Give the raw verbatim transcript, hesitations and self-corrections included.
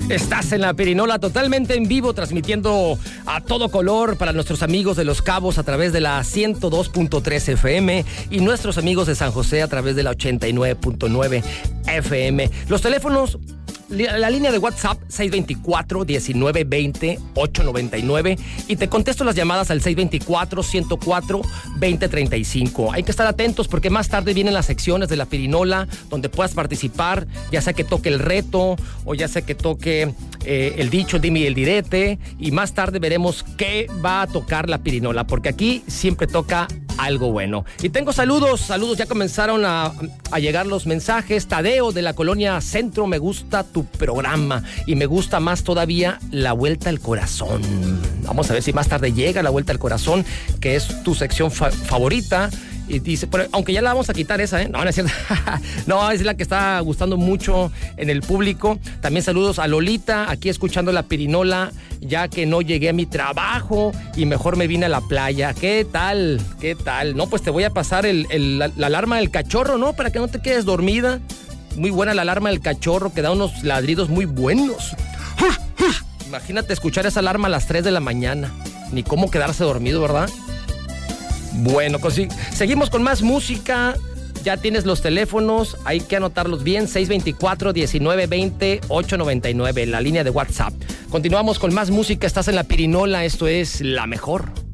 Estás en la Pirinola totalmente en vivo, transmitiendo a todo color para nuestros amigos de Los Cabos a través de la ciento dos punto tres F M y nuestros amigos de San José a través de la ochenta y nueve punto nueve F M. Los teléfonos, la línea de WhatsApp seis veinticuatro, diecinueve veinte, ochocientos noventa y nueve y te contesto las llamadas al seis veinticuatro, ciento cuatro, veinte treinta y cinco. Hay que estar atentos porque más tarde vienen las secciones de la Pirinola donde puedas participar, ya sea que toque el reto o ya sea que toque eh, el dicho, el dime y el direte, y más tarde veremos qué va a tocar la Pirinola, porque aquí siempre toca algo bueno. Y tengo saludos, saludos, ya comenzaron a, a llegar los mensajes. Tadeo de la colonia Centro, me gusta tu programa y me gusta más todavía La Vuelta al Corazón. Vamos a ver si más tarde llega La Vuelta al Corazón, que es tu sección fa- favorita. Y dice, pero, aunque ya la vamos a quitar esa, ¿eh? No, no es cierto. No, es la que está gustando mucho en el público. También saludos a Lolita, aquí escuchando la Pirinola, ya que no llegué a mi trabajo y mejor me vine a la playa. ¿Qué tal? ¿Qué tal? No, pues te voy a pasar el, el, la, la alarma del cachorro, ¿no? Para que no te quedes dormida. Muy buena la alarma del cachorro, que da unos ladridos muy buenos. Imagínate escuchar esa alarma a las tres de la mañana. Ni cómo quedarse dormido, ¿verdad? Bueno, pues sí, seguimos con más música. Ya tienes los teléfonos, hay que anotarlos bien. seis veinticuatro, diecinueve veinte, ochocientos noventa y nueve, la línea de WhatsApp. Continuamos con más música, estás en la Pirinola, esto es La Mejor.